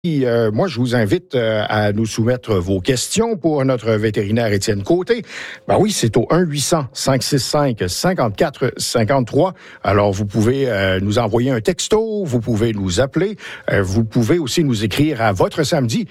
Moi, je vous invite à nous soumettre vos questions pour notre vétérinaire Étienne Côté. Ben oui, c'est au 1-800-565-5453. Alors, vous pouvez nous envoyer un texto, vous pouvez nous appeler, vous pouvez aussi nous écrire à votre samedi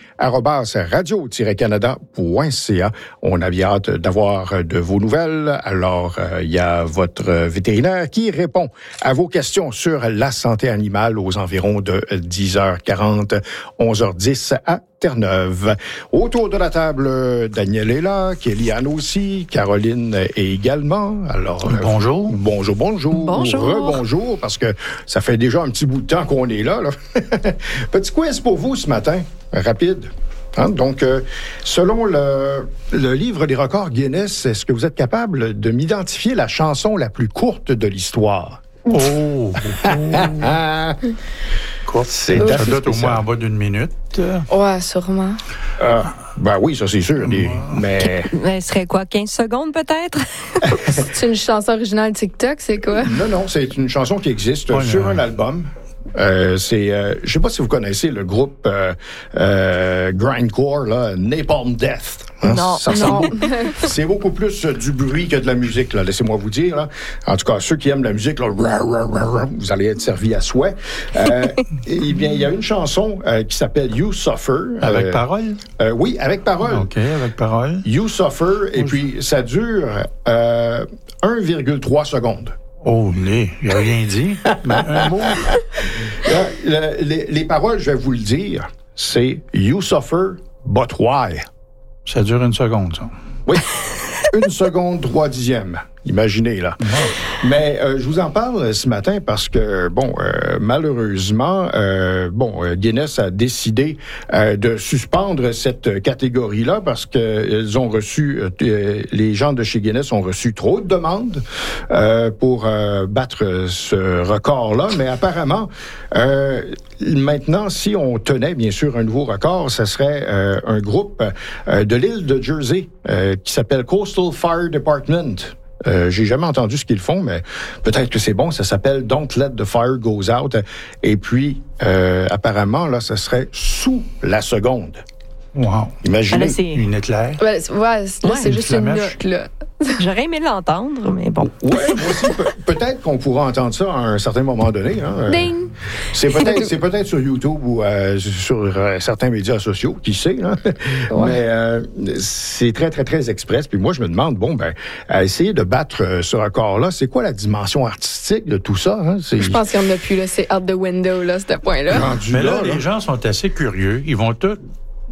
@radio-canada.ca. On a bien hâte d'avoir de vos nouvelles. Alors, il y a votre vétérinaire qui répond à vos questions sur la santé animale aux environs de 10h40. 11h10 à Terre-Neuve. Autour de la table, Daniel est là, Kéliane aussi, Caroline est également. Alors, bonjour. Bonjour. Rebonjour, parce que ça fait déjà un petit bout de temps qu'on est là. Petit quiz pour vous ce matin, rapide. Donc, selon le livre des records Guinness, est-ce que vous êtes capable de m'identifier la chanson la plus courte de l'histoire? Oh! C'est ça doit être au moins en bas d'une minute. Ouais, sûrement. Ben oui, ça c'est sûr. Mais ce serait quoi, 15 secondes peut-être? C'est une chanson originale TikTok, c'est quoi? Non, c'est une chanson qui existe sur un album. Je sais pas si vous connaissez le groupe grindcore, là, Napalm Death. Non. C'est beaucoup plus du bruit que de la musique, là, laissez-moi vous dire. Là. En tout cas, ceux qui aiment la musique, là, vous allez être servis à souhait. Eh bien, il y a une chanson qui s'appelle You Suffer. Avec parole? Oui, avec parole. OK, avec parole. You Suffer, et puis ça dure 1,3 secondes. Oh, il n'a rien dit. Un mot. Les paroles, je vais vous le dire, c'est You suffer, but why? Ça dure une seconde, ça. Oui. 1 seconde, 3 dixièmes. Imaginez, là. Wow. Mais je vous en parle ce matin parce que, malheureusement, Guinness a décidé de suspendre cette catégorie-là parce que ils ont reçu, les gens de chez Guinness ont reçu trop de demandes pour battre ce record-là. Mais apparemment, maintenant, si on tenait, bien sûr, un nouveau record, ce serait un groupe de l'île de Jersey qui s'appelle Coastal Fire Department. J'ai jamais entendu ce qu'ils font, mais peut-être que c'est bon. Ça s'appelle Don't Let the Fire Goes Out. Et puis, apparemment, là, ça serait sous la seconde. Wow. Imaginez. Une éclair. C'est juste une note, là. J'aurais aimé l'entendre, mais bon. Oui, moi aussi, peut-être qu'on pourra entendre ça à un certain moment donné. Ding! C'est peut-être sur YouTube ou sur certains médias sociaux, qui sait. Ouais. Mais c'est très, très, très express. Puis moi, je me demande, à essayer de battre ce record-là, c'est quoi la dimension artistique de tout ça? Je pense qu'il n'y en a plus, là. C'est out the window, là, ce point-là. Mais là, les gens sont assez curieux. Ils vont tous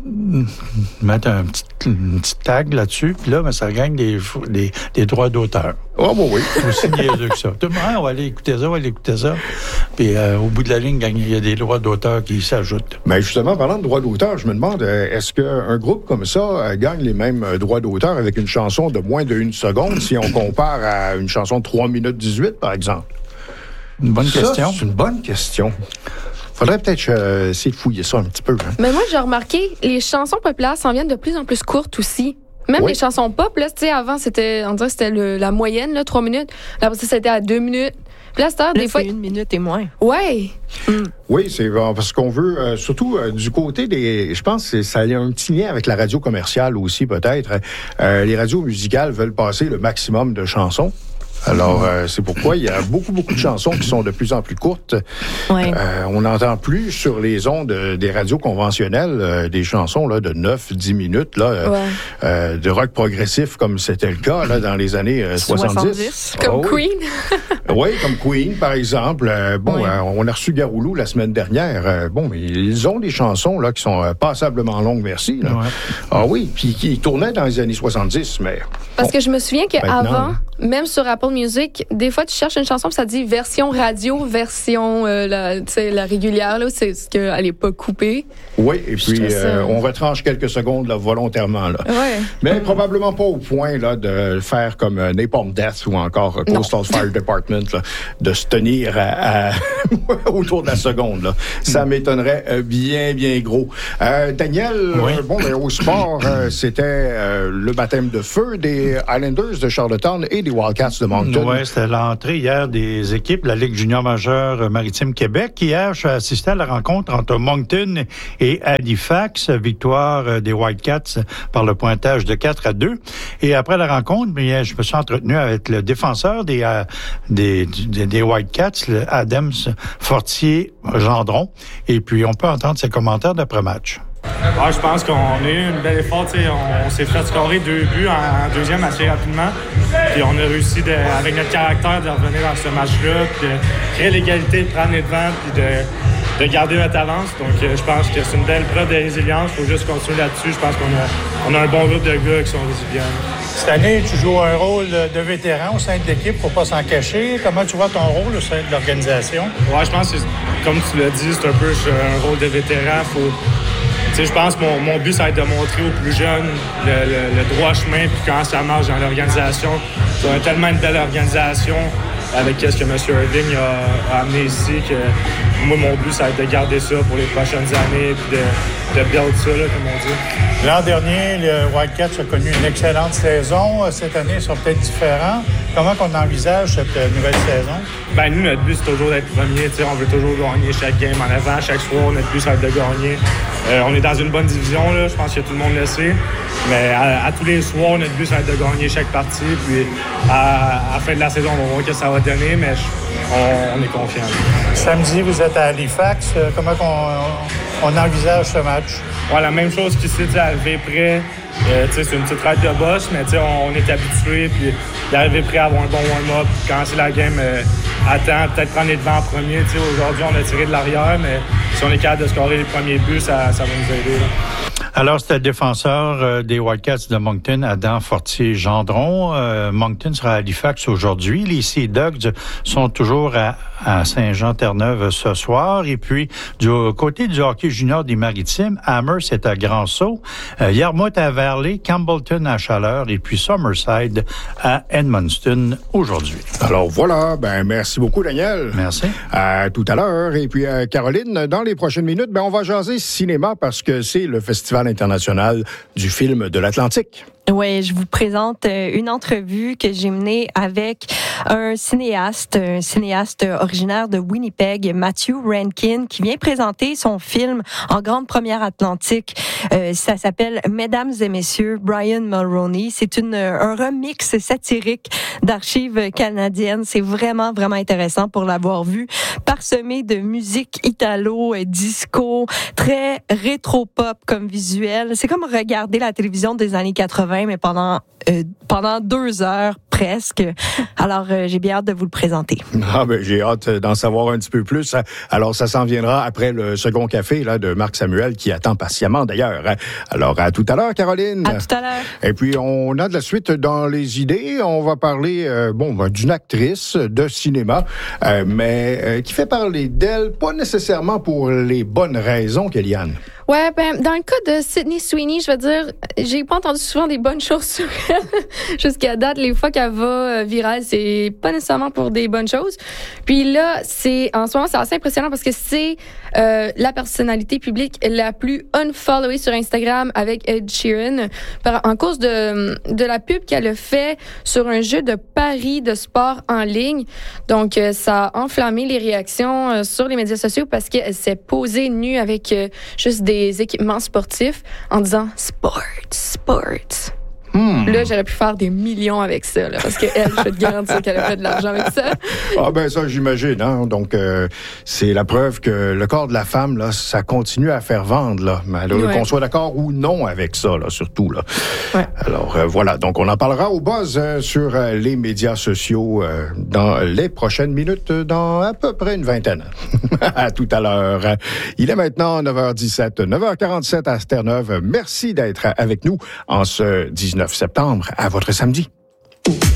mettre une petite tag là-dessus, puis là, ça gagne des droits d'auteur. Oh, oui. C'est aussi niaiseux que ça. Tout le monde, on va aller écouter ça. Puis au bout de la ligne, il y a des droits d'auteur qui s'ajoutent. Mais justement, parlant de droits d'auteur, je me demande, est-ce qu'un groupe comme ça gagne les mêmes droits d'auteur avec une chanson de moins de 1 seconde si on compare à une chanson de 3 minutes 18, par exemple? Une bonne question. C'est une bonne question. Faudrait peut-être essayer de fouiller ça un petit peu. Mais moi, j'ai remarqué, les chansons populaires s'en viennent de plus en plus courtes aussi. Même les chansons pop, là, tu sais, avant, on dirait que c'était la moyenne, là, 3 minutes. Là, après ça, c'était à 2 minutes. Puis là, des fois. C'est 1 minute et moins. Ouais. Oui, c'est parce qu'on veut, surtout du côté des. Je pense que ça a un petit lien avec la radio commerciale aussi, peut-être. Les radios musicales veulent passer le maximum de chansons. Alors, c'est pourquoi il y a beaucoup, beaucoup de chansons qui sont de plus en plus courtes. Ouais. On n'entend plus sur les ondes des radios conventionnelles des chansons là, de 9-10 minutes là, de rock progressif, comme c'était le cas là, dans les années 70. Comme Queen. Oui, comme Queen, par exemple. On a reçu Garoulou la semaine dernière. Ils ont des chansons là, qui sont passablement longues, merci. Là. Ouais. Ah oui, puis qui tournaient dans les années 70, mais... Parce que je me souviens qu'avant, même sur Apple Music, des fois, tu cherches une chanson, puis ça dit version radio, version la régulière, là, c'est ce qu'elle n'est pas coupée. Oui, et puis on retranche quelques secondes là, volontairement. Là. Ouais. Mais probablement pas au point là, de faire comme Napalm Death ou encore Coastal Fire Department, là, de se tenir autour de la seconde. Là. Ça m'étonnerait bien, bien gros. Daniel, au sport, c'était le baptême de feu des Islanders de Charlottetown et des Wildcats de Montréal. Moncton. Oui, c'était l'entrée hier des équipes de la Ligue junior majeure maritime Québec. Hier, je suis assisté à la rencontre entre Moncton et Halifax. Victoire des Whitecaps par le pointage de 4-2. Et après la rencontre, je me suis entretenu avec le défenseur des Whitecaps, Adams Fortier-Gendron. Et puis, on peut entendre ses commentaires d'après-match. Ouais, je pense qu'on a eu une belle effort. On s'est fait scorer 2 buts en deuxième assez rapidement. Puis on a réussi, avec notre caractère, de revenir dans ce match-là, puis de créer l'égalité, de prendre les devants, puis de garder notre avance. Donc, je pense que c'est une belle preuve de résilience. Il faut juste continuer là-dessus. Je pense qu'on a un bon groupe de gars qui sont résilients. Cette année, tu joues un rôle de vétéran au sein de l'équipe. Il ne faut pas s'en cacher. Comment tu vois ton rôle au sein de l'organisation? Ouais, je pense que, comme tu l'as dit, c'est un peu un rôle de vétéran. Je pense que mon but, ça va être de montrer aux plus jeunes le droit chemin, puis quand ça marche dans l'organisation. C'est tellement une belle organisation avec ce que M. Irving a amené ici, que moi, mon but, ça va être de garder ça pour les prochaines années, puis de build ça, là, comme on dit. L'an dernier, le Whitecaps a connu une excellente saison. Cette année, ils sont peut-être différents. Comment on envisage cette nouvelle saison? Ben nous, notre but, c'est toujours d'être premier. On veut toujours gagner chaque game en avant, chaque soir. Notre but, ça va être de gagner. On est dans une bonne division, là. Je pense que tout le monde le sait. Mais à tous les soirs, notre but, ça va être de gagner chaque partie. Puis à la fin de la saison, on va voir ce que ça va donner, mais on est confiant. Samedi, vous êtes à Halifax. Comment on envisage ce match? Ouais, la même chose qu'ici, arriver prêt. C'est une petite ride de boss, mais on est habitué. Puis d'arriver prêt à avoir un bon warm-up, commencer la game à temps, peut-être prendre les devants en premier. Aujourd'hui, on a tiré de l'arrière, mais si on est capable de scorer les premiers buts, ça va nous aider. Là. Alors, c'était le défenseur des Whitecaps de Moncton, Adam Fortier-Gendron. Moncton sera à Halifax aujourd'hui. Les Sea Dogs sont toujours à Saint-Jean-Terre-Neuve ce soir. Et puis, du côté du hockey junior des Maritimes, Amherst est à Grand-Sault, Yarmouth à Valley, Campbellton à Chaleur et puis Summerside à Edmundston aujourd'hui. Alors voilà, merci beaucoup Daniel. Merci. À tout à l'heure. Et puis Caroline, dans les prochaines minutes, on va jaser cinéma parce que c'est le Festival international du film de l'Atlantique. Oui, je vous présente une entrevue que j'ai menée avec un cinéaste originaire de Winnipeg, Matthew Rankin, qui vient présenter son film en grande première Atlantique. Ça s'appelle Mesdames et Messieurs, Brian Mulroney. C'est un remix satirique d'archives canadiennes. C'est vraiment, vraiment intéressant pour l'avoir vu, parsemé de musique italo, disco, très rétro-pop comme visuel. C'est comme regarder la télévision des années 80, mais pendant 2 heures presque. Alors, j'ai bien hâte de vous le présenter. J'ai hâte d'en savoir un petit peu plus. Alors, ça s'en viendra après le second café là, de Marc Samuel, qui attend patiemment d'ailleurs. Alors, à tout à l'heure, Caroline. À tout à l'heure. Et puis, on a de la suite dans les idées. On va parler d'une actrice de cinéma, mais qui fait parler d'elle, pas nécessairement pour les bonnes raisons, Kéliane. Ouais, dans le cas de Sydney Sweeney, je veux dire, j'ai pas entendu souvent des bonnes choses sur elle. Jusqu'à date, les fois qu'elle va virale, c'est pas nécessairement pour des bonnes choses. Puis là, en ce moment, c'est assez impressionnant parce que c'est la personnalité publique la plus unfollowée sur Instagram avec Ed Sheeran en cause de la pub qu'elle a fait sur un jeu de paris de sport en ligne. Donc, ça a enflammé les réactions sur les médias sociaux parce qu'elle s'est posée nue avec juste des équipements sportifs en disant « Sports. ». Là, j'aurais pu faire des millions avec ça, là, parce qu'elle, je peux te garantir qu'elle a fait de l'argent avec ça. Ça, j'imagine. Hein? Donc, c'est la preuve que le corps de la femme, là, ça continue à faire vendre, là. Qu'on soit d'accord ou non avec ça, là, surtout. Là. Ouais. Alors, voilà. Donc, on en parlera au buzz sur les médias sociaux dans les prochaines minutes, dans à peu près une vingtaine. À tout à l'heure. Il est maintenant 9h17, 9h47 à Terre-Neuve. Merci d'être avec nous en ce 19 septembre, à votre samedi.